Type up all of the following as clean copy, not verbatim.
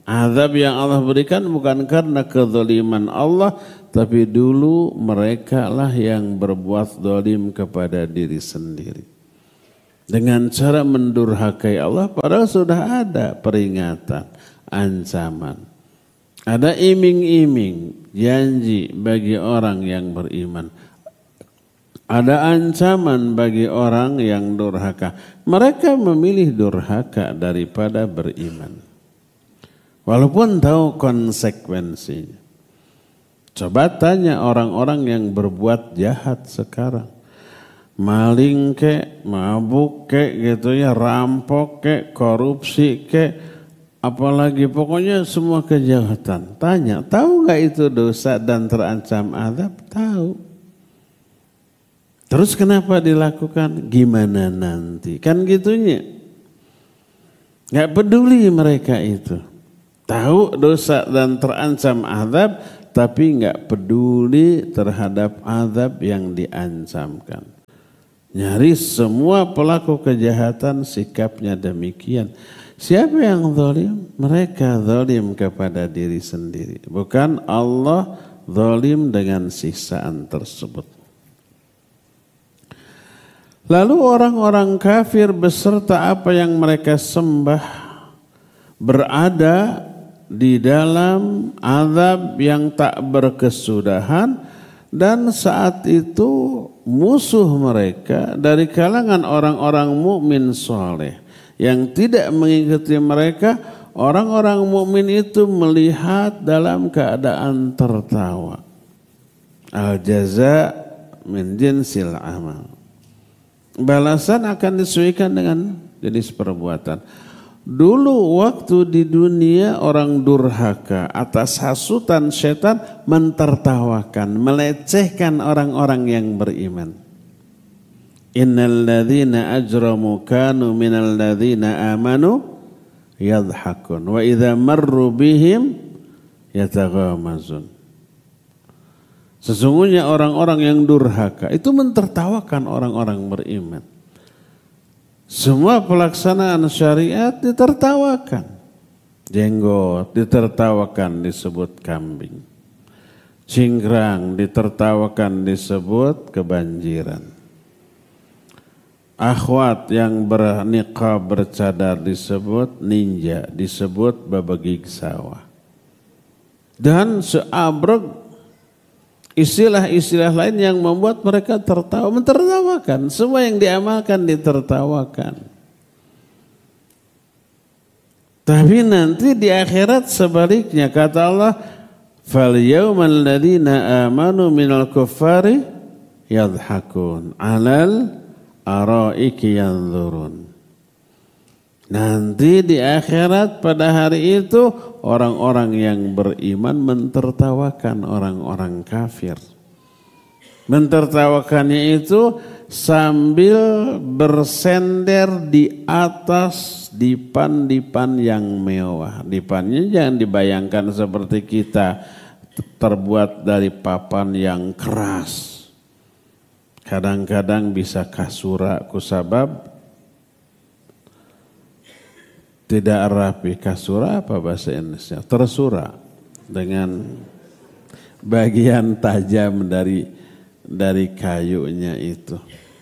Azab yang Allah berikan bukan karena kezaliman Allah, tapi dulu mereka lah yang berbuat zalim kepada diri sendiri. Dengan cara mendurhakai Allah, padahal sudah ada peringatan, ancaman. Ada iming-iming, janji bagi orang yang beriman. Ada ancaman bagi orang yang durhaka. Mereka memilih durhaka daripada beriman. Walaupun tahu konsekuensinya. Coba tanya orang-orang yang berbuat jahat sekarang. Maling kek, mabuk kek gitu ya, rampok kek, korupsi kek, apalagi pokoknya semua kejahatan. Tanya, tahu gak itu dosa dan terancam azab? Tahu. Terus kenapa dilakukan? Gimana nanti? Kan gitunya. Gak peduli mereka itu. Tahu dosa dan terancam azab, tapi gak peduli terhadap azab yang diancamkan. Nyaris semua pelaku kejahatan sikapnya demikian. Siapa yang zalim? Mereka zalim kepada diri sendiri. Bukan Allah zalim dengan siksaan tersebut. Lalu orang-orang kafir beserta apa yang mereka sembah berada di dalam azab yang tak berkesudahan, dan saat itu musuh mereka dari kalangan orang-orang mukmin saleh yang tidak mengikuti mereka, orang-orang mukmin itu melihat dalam keadaan tertawa. Al-jaza min jinsil amal. Balasan akan disesuaikan dengan jenis perbuatan. Dulu waktu di dunia orang durhaka atas hasutan setan mentertawakan, melecehkan orang-orang yang beriman. Innal ladzina ajramu kanu minal ladzina amanu yadhakun wa idza marru bihim yataghamazun. Sesungguhnya orang-orang yang durhaka itu mentertawakan orang-orang beriman. Semua pelaksanaan syariat ditertawakan. Jenggot ditertawakan disebut kambing. Cingkrang ditertawakan disebut kebanjiran. Akhwat yang berniqab bercadar disebut ninja, disebut babagig sawah. Dan seabrek istilah-istilah lain yang membuat mereka tertawa, mentertawakan. Semua yang diamalkan ditertawakan. Tapi nanti di akhirat sebaliknya, kata Allah, fal yawmal ladzina amanu minal kuffari yadhakun 'alal araiki yanzurun. Nanti di akhirat pada hari itu orang-orang yang beriman mentertawakan orang-orang kafir. Mentertawakannya itu sambil bersender di atas dipan-dipan yang mewah. Dipannya jangan dibayangkan seperti kita, terbuat dari papan yang keras. Kadang-kadang bisa kasura kusabab tidak rapi. Kasura apa bahasa Indonesia? Tersura dengan bagian tajam dari kayunya itu.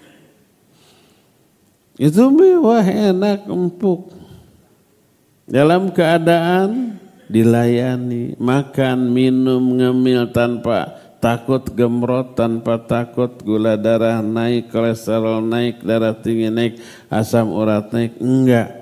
Itu mewah, enak, empuk. Dalam keadaan dilayani, makan, minum, ngemil tanpa takut gemrot, tanpa takut gula darah naik, kolesterol naik, darah tinggi naik, asam urat naik. Enggak.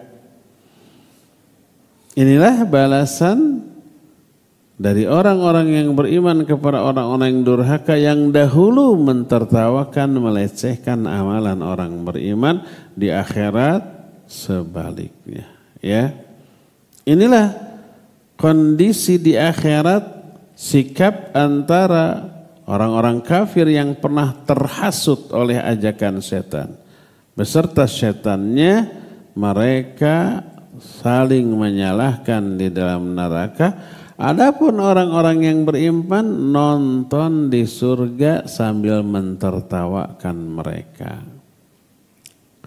Inilah balasan dari orang-orang yang beriman kepada orang-orang yang durhaka yang dahulu mentertawakan, melecehkan amalan orang beriman. Di akhirat sebaliknya. Ya, inilah kondisi di akhirat, sikap antara orang-orang kafir yang pernah terhasut oleh ajakan setan beserta setannya, mereka saling menyalahkan di dalam neraka. Adapun orang-orang yang beriman nonton di surga sambil mentertawakan mereka.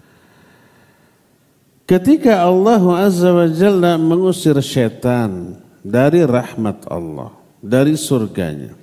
Ketika Allah Azza wa Jalla mengusir setan dari rahmat Allah, dari surganya.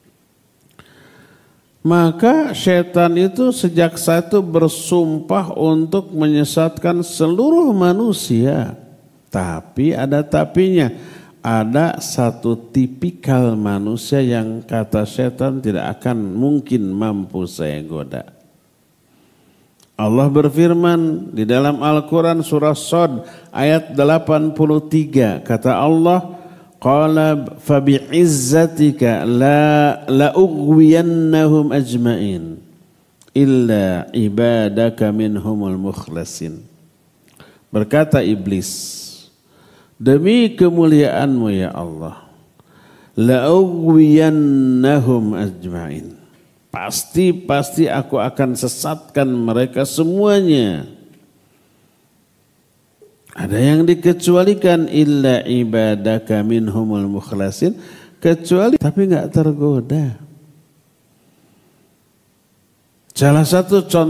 Maka syaitan itu sejak saat itu bersumpah untuk menyesatkan seluruh manusia. Tapi ada tapinya. Ada satu tipikal manusia yang kata syaitan tidak akan mungkin mampu saya goda. Allah berfirman di dalam Al-Quran surah Shad ayat 83. Kata Allah, qala fabi'izzatika la ughwiyannahum ajma'in illa ibadaka minhumul mukhlasin. Berkata iblis, demi kemuliaanmu ya Allah, la ughwiyannahum ajma'in. Pasti aku akan sesatkan mereka semuanya. Ada yang dikecualikan, illa ibadaka minhumul mukhlasin, kecuali tapi enggak tergoda. Salah satu contoh